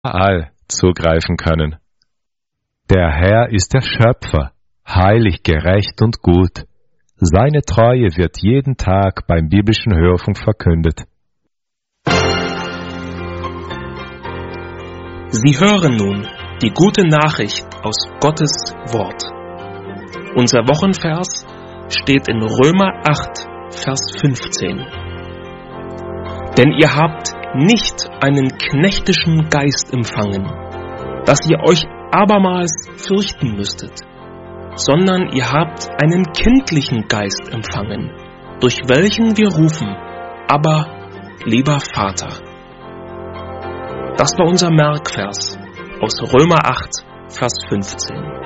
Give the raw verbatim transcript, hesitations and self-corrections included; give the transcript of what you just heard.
überall zugreifen können. Der Herr ist der Schöpfer, heilig, gerecht und gut. Seine Treue wird jeden Tag beim biblischen Hörfunk verkündet. Sie hören nun die gute Nachricht aus Gottes Wort. Unser Wochenvers steht in Römer acht, Vers fünfzehn. Denn ihr habt nicht einen knechtischen Geist empfangen, dass ihr euch abermals fürchten müsstet, sondern ihr habt einen kindlichen Geist empfangen, durch welchen wir rufen, aber lieber Vater. Das war unser Merkvers aus Römer acht, Vers fünfzehn.